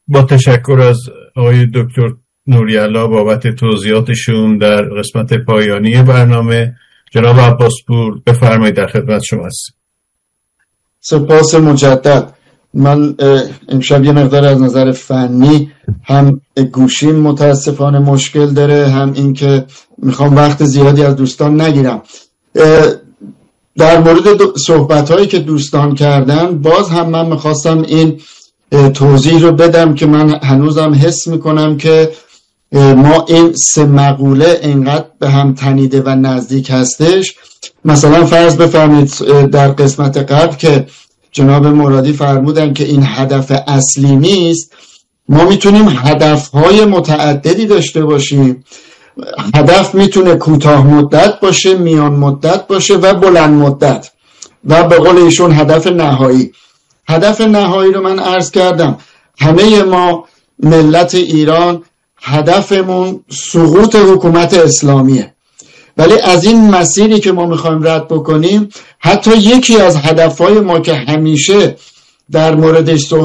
با تشکر از آقای دکتر نوری‌الله بابت توضیحاتشون در قسمت پایانی برنامه. جناب عباسپور بفرمایید، در خدمت شما هستم. سپاس مجدد. من امشب یه مقدار از نظر فنی هم گوشیم متاسفانه مشکل داره، هم این که میخوام وقت زیادی از دوستان نگیرم. در مورد صحبت‌هایی که دوستان کردن باز هم من میخواستم این توضیح رو بدم که من هنوزم حس میکنم که ما این سه مقوله اینقدر به هم تنیده و نزدیک هستش. مثلا فرض بفرمایید در قسمت قبل که جناب مرادی فرمودن که این هدف اصلی نیست، ما میتونیم هدفهای متعددی داشته باشیم. هدف میتونه کوتاه مدت باشه، میان مدت باشه و بلند مدت، و به قول ایشون هدف نهایی. هدف نهایی رو من عرض کردم، همه ما ملت ایران هدفمون سقوط حکومت اسلامیه، ولی از این مسیری که ما میخوایم رد بکنیم، حتی یکی از هدفهای ما که همیشه در موردش